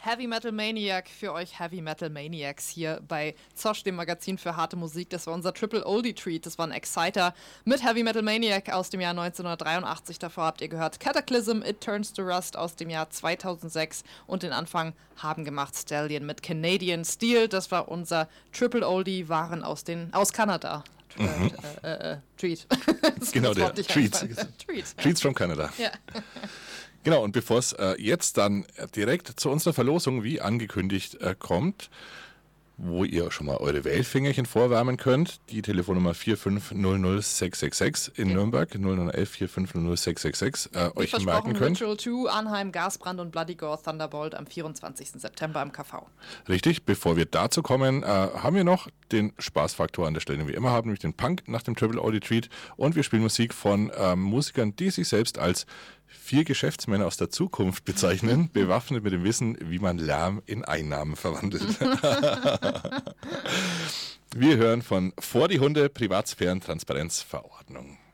Heavy Metal Maniac für euch Heavy Metal Maniacs hier bei Zosch, dem Magazin für harte Musik. Das war unser Triple Oldie Treat. Das war ein Exciter mit Heavy Metal Maniac aus dem Jahr 1983. Davor habt ihr gehört Cataclysm, It Turns to Rust aus dem Jahr 2006 und den Anfang haben gemacht Stallion mit Canadian Steel. Das war unser Triple Oldie, Waren aus Kanada. Treat. Genau, der Treat. Treats from Canada. Ja. Genau, und bevor es jetzt dann direkt zu unserer Verlosung, wie angekündigt, kommt, wo ihr schon mal eure Wählfingerchen vorwärmen könnt, die Telefonnummer 4500666 in Nürnberg, 0011 4500666, euch merken könnt. Ritual 2, Arnheim, Gasbrand und Bloody Gore Thunderbolt am 24. September im KV. Richtig, bevor wir dazu kommen, haben wir noch den Spaßfaktor an der Stelle, den wir immer haben, nämlich den Punk nach dem Triple Oldie Treat, und wir spielen Musik von Musikern, die sich selbst als 4 Geschäftsmänner aus der Zukunft bezeichnen, bewaffnet mit dem Wissen, wie man Lärm in Einnahmen verwandelt. Wir hören von Vor die Hunde, Privatsphärentransparenzverordnung.